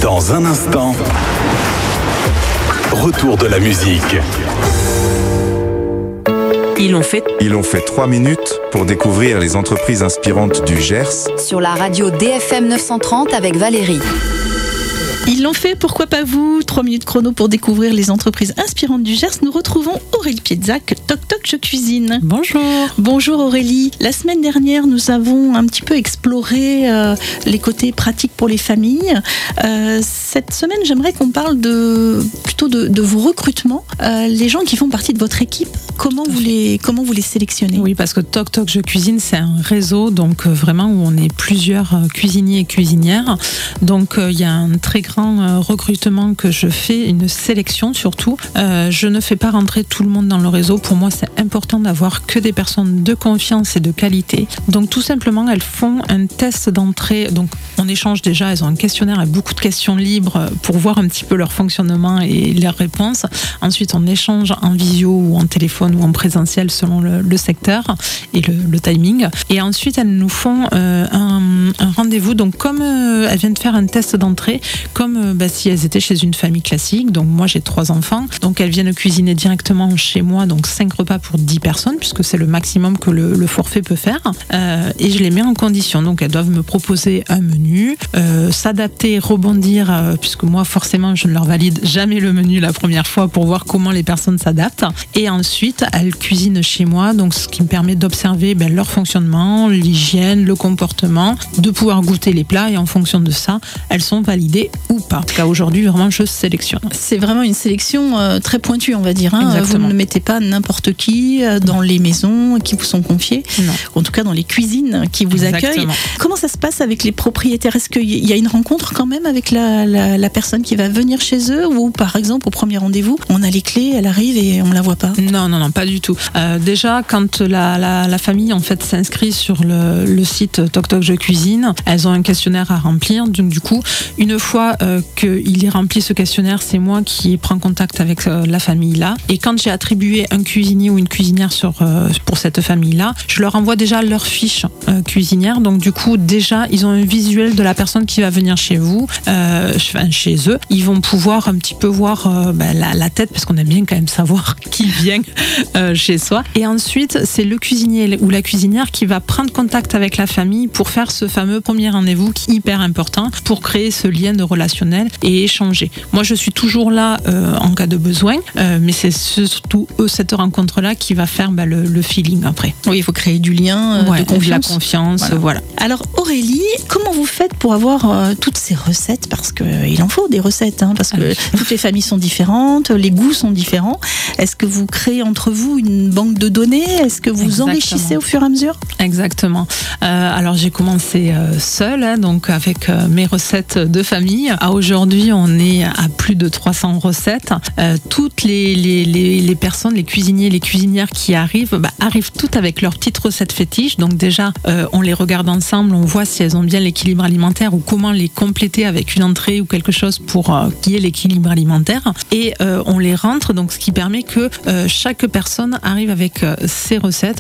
Dans un instant, retour de la musique. Ils ont fait 3 minutes pour découvrir les entreprises inspirantes du Gers. Sur la radio DFM 930 avec Valérie. Ils l'ont fait, pourquoi pas vous? 3 minutes chrono pour découvrir les entreprises inspirantes du Gers. Nous retrouvons Aurélie Pietzac, Toc Toc Je Cuisine. Bonjour. Bonjour Aurélie. La semaine dernière, nous avons un petit peu exploré les côtés pratiques pour les familles. Cette semaine, j'aimerais qu'on parle plutôt de vos recrutements. Les gens qui font partie de votre équipe, comment vous les sélectionnez? Oui, parce que Toc Toc Je Cuisine, c'est un réseau, donc vraiment où on est plusieurs cuisiniers et cuisinières. Donc il y a un très grand recrutement que je fais, une sélection surtout. Je ne fais pas rentrer tout le monde dans le réseau. Pour moi, c'est important d'avoir que des personnes de confiance et de qualité. Donc tout simplement, elles font un test d'entrée. Donc on échange déjà, elles ont un questionnaire et beaucoup de questions libres pour voir un petit peu leur fonctionnement et leurs réponses. Ensuite, on échange en visio ou en téléphone ou en présentiel selon le secteur et le timing. Et ensuite, elles nous font un rendez-vous. Donc comme elles viennent de faire un test d'entrée, comme si elles étaient chez une famille classique. Donc moi j'ai 3 enfants, donc elles viennent cuisiner directement chez moi, donc 5 repas pour 10 personnes puisque c'est le maximum que le forfait peut faire, et je les mets en condition. Donc elles doivent me proposer un menu, s'adapter, rebondir, puisque moi forcément je ne leur valide jamais le menu la première fois pour voir comment les personnes s'adaptent, et ensuite elles cuisinent chez moi, donc ce qui me permet d'observer leur fonctionnement, l'hygiène, le comportement, de pouvoir goûter les plats, et en fonction de ça elles sont validées ou pas. En tout cas, aujourd'hui, vraiment, je sélectionne. C'est vraiment une sélection très pointue, on va dire. Vous ne mettez pas n'importe qui dans les maisons qui vous sont confiées, non. En tout cas dans les cuisines qui vous accueillent. Comment ça se passe avec les propriétaires? Est-ce qu'il y a une rencontre quand même avec la personne qui va venir chez eux, ou par exemple au premier rendez-vous, on a les clés, elle arrive et on la voit pas? Non, pas du tout. Déjà, quand la famille en fait s'inscrit sur le site Toc Toc Je Cuisine, elles ont un questionnaire à remplir. Donc du coup, une fois qu'il ait rempli ce questionnaire, c'est moi qui prends contact avec la famille là. Et quand j'ai attribué un cuisinier ou une cuisinière pour cette famille là, je leur envoie déjà leur fiche cuisinière. Donc du coup, déjà, ils ont un visuel de la personne qui va venir chez vous, chez eux. Ils vont pouvoir un petit peu voir la tête, parce qu'on aime bien quand même savoir qui vient chez soi. Et ensuite, c'est le cuisinier ou la cuisinière qui va prendre contact avec la famille pour faire ce fameux premier rendez-vous qui est hyper important pour créer ce lien de relationnel et échanger. Moi, je suis toujours là en cas de besoin, mais c'est surtout cette rencontre-là qui va faire le feeling après. Oui, il faut créer du lien, de confiance. De la confiance, voilà. Alors Aurélie, comment vous faites pour avoir toutes ces recettes? Parce qu'il en faut des recettes, parce que toutes les familles sont différentes, les goûts sont différents. Est-ce que vous créez entre vous une banque de données? Est-ce que vous enrichissez au fur et à mesure? Exactement. Alors j'ai commencé seule, donc avec mes recettes de famille. Aujourd'hui, on est à plus de 300 recettes. Toutes les personnes, les cuisiniers, les cuisinières qui arrivent toutes avec leurs petites recettes fétiches. Donc déjà, on les regarde ensemble, on voit si elles ont bien l'équilibre alimentaire ou comment les compléter avec une entrée ou quelque chose pour qu'il y ait l'équilibre alimentaire. Et on les rentre, donc ce qui permet que chaque personne arrive avec ses recettes.